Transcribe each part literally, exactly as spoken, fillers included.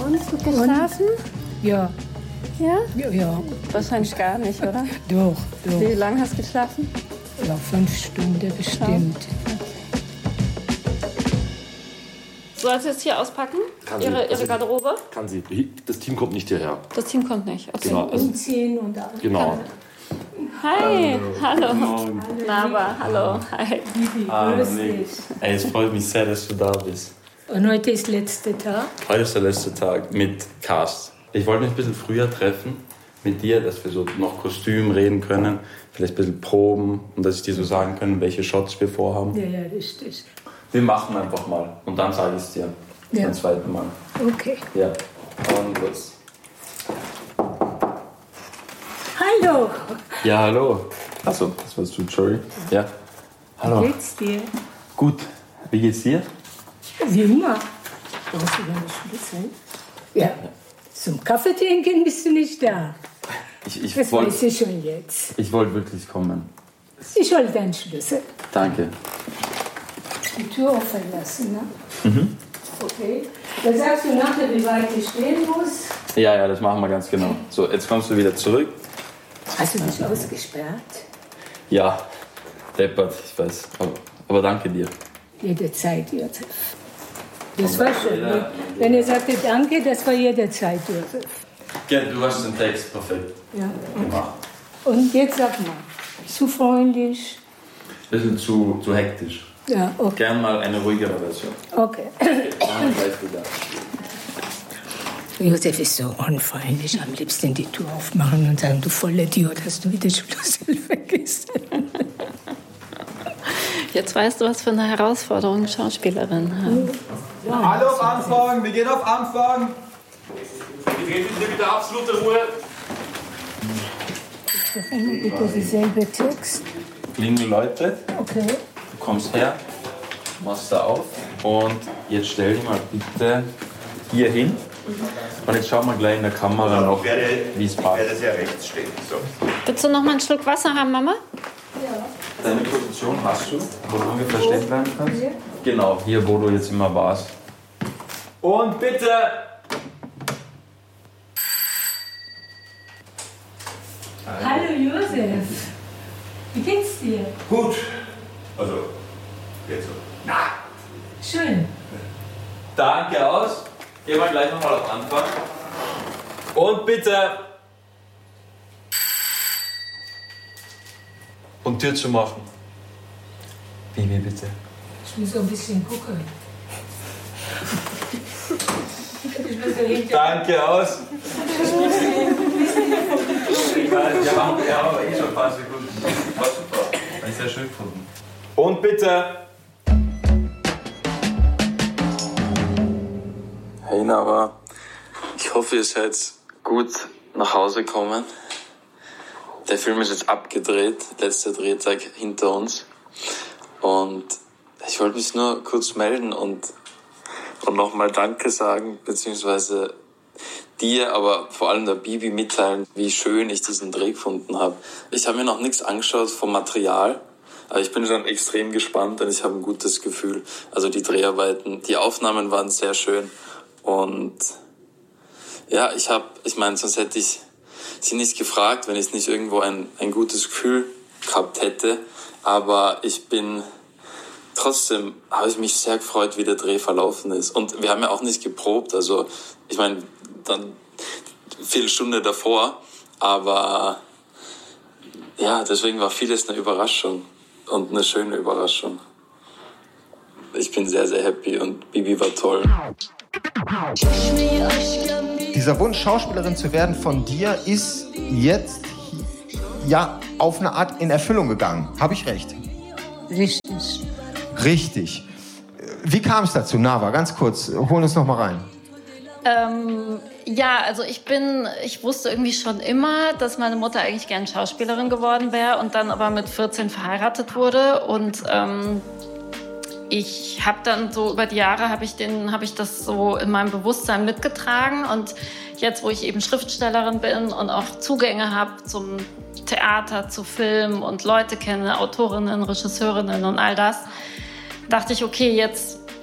Und gut geschlafen? Ja. Ja? Ja, ja. Wahrscheinlich gar nicht, oder? Doch, doch. Wie lange hast du geschlafen? Ja, fünf Stunden bestimmt. Soll sie jetzt hier auspacken? Kann sie. Ihre, ihre Also- Garderobe? Kann sie. Das Team kommt nicht hierher. Das Team kommt nicht. Okay. Genau. Also, Umziehen und alles. genau. Hi, hallo. Morgen. Nava, hallo. Hi. Ah, Grüß nee. dich. Ey, es freut mich sehr, dass du da bist. Und heute ist der letzte Tag. Heute ist der letzte Tag mit Cast. Ich wollte mich ein bisschen früher treffen mit dir, dass wir so noch Kostüm reden können, vielleicht ein bisschen proben und dass ich dir so sagen kann, welche Shots wir vorhaben. Ja, ja, richtig. Wir machen einfach mal und dann sage ich es dir. Ja. Zum zweiten Mal. Okay. Ja. Und los. Hallo. Ja, hallo. Achso, das warst du, sorry. Ja. Hallo. Wie geht's dir? Gut. Wie geht's dir? Wie immer. Brauchst du deine Schlüssel? Ja. Zum Kaffee trinken bist du nicht da. Ich, ich Das wollte weiß ich schon jetzt. ich wollt wirklich kommen. Ich hol deinen Schlüssel. Danke. Die Tür offen lassen, ne? Mhm. Okay. Dann sagst du nachher, wie weit ich stehen muss. Ja, ja, das machen wir ganz genau. So, jetzt kommst du wieder zurück. Hast du dich ausgesperrt? Ja, deppert, ich weiß. Aber, aber danke dir. Jederzeit, Josef. Das war schön. Wenn- Wenn ihr sagte Danke, das war jederzeit, Josef. Ja, du hast den Text perfekt Ja. gemacht. Und jetzt sag mal, zu freundlich? Bisschen zu, zu hektisch. Ja, okay. Gern mal eine ruhigere Version. Okay. Dann gleich wieder. Josef ist so unfreundlich. Am liebsten die Tür aufmachen und sagen, du voller Idiot, hast du wieder Schlüssel vergessen. Jetzt weißt du, was für eine Herausforderung Schauspielerin haben. Alle auf Anfang, wir gehen auf Anfang. Wir treten bitte bitte absolute Ruhe. Bitte dieselbe Text. Klingel läutet, Okay. du kommst her, machst da auf und jetzt stell dich mal bitte hier hin. Und jetzt schauen wir gleich in der Kamera noch, wie es Ich passt. werde sehr rechts stehen. So. Willst du noch mal einen Schluck Wasser haben, Mama? Deine Position hast du, wo du ungefähr stehen bleiben kannst? Genau, hier, wo du jetzt immer warst. Und bitte! Hallo Josef. Wie geht's dir? Gut. Also, jetzt so. Na, Schön. Danke aus. Gehen wir gleich nochmal auf Anfang. Und bitte! Und Tür zu machen. Bibi, bitte. Ich muss so ein bisschen gucken. Ich muss so hinter. Danke aus. Ich weiß, wir haben, wir haben aber eh schon ein paar Sekunden. War super. Habe ich sehr schön gefunden. Und bitte! Hey Nava, ich hoffe, ihr seid gut nach Hause gekommen. Der Film ist jetzt abgedreht, letzter Drehtag hinter uns. Und ich wollte mich nur kurz melden und, und nochmal Danke sagen, beziehungsweise dir, aber vor allem der Bibi mitteilen, wie schön ich diesen Dreh gefunden habe. Ich habe mir noch nichts angeschaut vom Material, aber ich bin schon extrem gespannt und ich habe ein gutes Gefühl. Also die Dreharbeiten, die Aufnahmen waren sehr schön. Und ja, ich habe, ich meine, sonst hätte ich sie nicht gefragt, wenn ich nicht irgendwo ein, ein gutes Gefühl gehabt hätte. Aber ich bin, trotzdem habe ich mich sehr gefreut, wie der Dreh verlaufen ist. Und wir haben ja auch nicht geprobt, also ich meine, dann viele Stunden davor. Aber ja, deswegen war vieles eine Überraschung und eine schöne Überraschung. Ich bin sehr, sehr happy und Bibi war toll. Dieser Wunsch, Schauspielerin zu werden von dir, ist jetzt ja auf eine Art in Erfüllung gegangen. Habe ich recht? Richtig. Richtig. Wie kam es dazu, Nava? Ganz kurz, hol uns noch mal rein. Ähm, ja, also ich bin, ich wusste irgendwie schon immer, dass meine Mutter eigentlich gern Schauspielerin geworden wäre und dann aber mit vierzehn verheiratet wurde und ähm, ich habe dann so über die Jahre habe ich den, habe ich das so in meinem Bewusstsein mitgetragen und jetzt, wo ich eben Schriftstellerin bin und auch Zugänge habe zum Theater, zu Film und Leute kenne, Autorinnen, Regisseurinnen und all das, dachte ich, okay, jetzt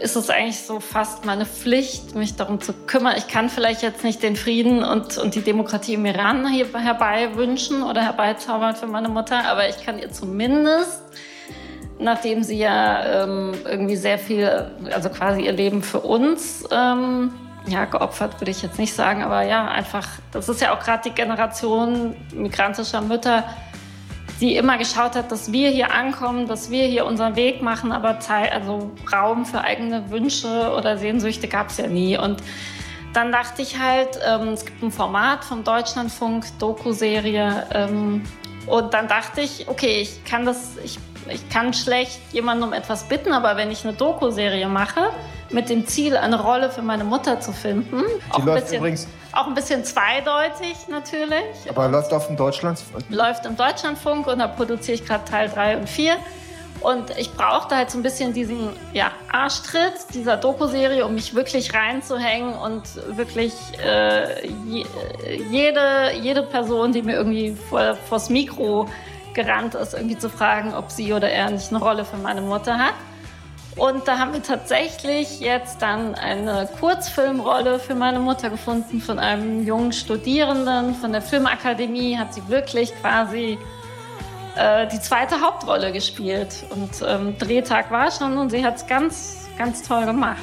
ist es eigentlich so fast meine Pflicht, mich darum zu kümmern. Ich kann vielleicht jetzt nicht den Frieden und, und die Demokratie im Iran hier herbei wünschen oder herbeizaubern für meine Mutter, aber ich kann ihr zumindest, nachdem sie ja ähm, irgendwie sehr viel, also quasi ihr Leben für uns ähm, ja, geopfert, würde ich jetzt nicht sagen, aber ja, einfach, das ist ja auch gerade die Generation migrantischer Mütter, die immer geschaut hat, dass wir hier ankommen, dass wir hier unseren Weg machen, aber Zeit, also Raum für eigene Wünsche oder Sehnsüchte gab es ja nie. Und dann dachte ich halt, ähm, es gibt ein Format vom Deutschlandfunk, Doku-Serie, ähm, und dann dachte ich, okay, ich kann das, ich, ich kann schlecht jemanden um etwas bitten, aber wenn ich eine Doku-Serie mache, mit dem Ziel, eine Rolle für meine Mutter zu finden. Die auch, ein läuft bisschen, übrigens, auch ein bisschen zweideutig natürlich. aber läuft auf dem Deutschland? Läuft im Deutschlandfunk und da produziere ich gerade Teil drei und vier. Und ich brauchte halt so ein bisschen diesen ja, Arschtritt dieser Doku-Serie, um mich wirklich reinzuhängen und wirklich äh, je, jede, jede Person, die mir irgendwie vor, vors Mikro gerannt ist, irgendwie zu fragen, ob sie oder er nicht eine Rolle für meine Mutter hat. Und da haben wir tatsächlich jetzt dann eine Kurzfilmrolle für meine Mutter gefunden von einem jungen Studierenden von der Filmakademie. Hat sie wirklich quasi äh, die zweite Hauptrolle gespielt. Und ähm, Drehtag war schon und sie hat es ganz, ganz toll gemacht.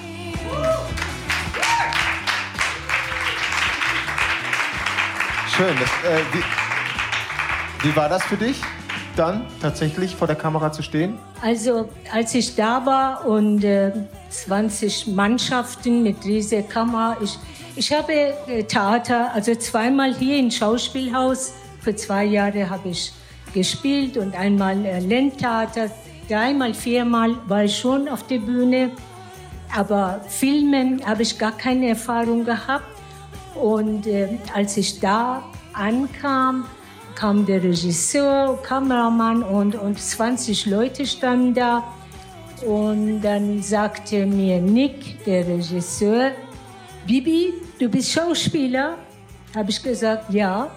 Schön. Das, äh, wie, wie war das für dich, dann tatsächlich vor der Kamera zu stehen? Also, als ich da war und äh, zwanzig Mannschaften mit dieser Kamera, ich, ich habe äh, Theater, also zweimal hier im Schauspielhaus, für zwei Jahre habe ich gespielt und einmal äh, Ländtheater, dreimal, viermal war ich schon auf der Bühne, aber Filmen habe ich gar keine Erfahrung gehabt. Und äh, als ich da ankam, kam der Regisseur, Kameramann und, und zwanzig Leute standen da. Und dann sagte mir Nick, der Regisseur, Bibi, du bist Schauspieler? Habe ich gesagt, ja.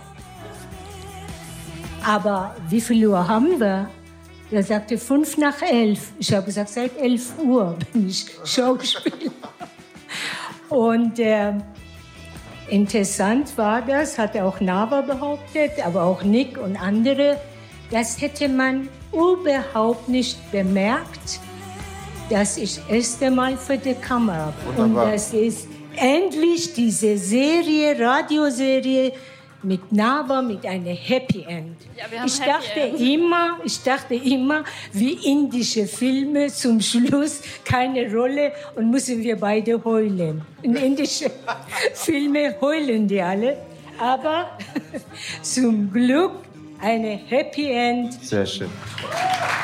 Aber wie viel Uhr haben wir? Er sagte, fünf nach elf. Ich habe gesagt, seit elf Uhr bin ich Schauspieler. Und äh, interessant war das, hat auch Nava behauptet, aber auch Nick und andere, das hätte man überhaupt nicht bemerkt, dass ich das erste Mal für die Kamera bin. Und das ist endlich diese Serie, Radioserie mit Nava, mit einem Happy End. Ja, wir haben ich, Happy dachte End. Immer, ich dachte immer, wie indische Filme, zum Schluss keine Rolle und müssen wir beide heulen. In indischen Filmen heulen die alle, aber zum Glück eine Happy End. Sehr schön.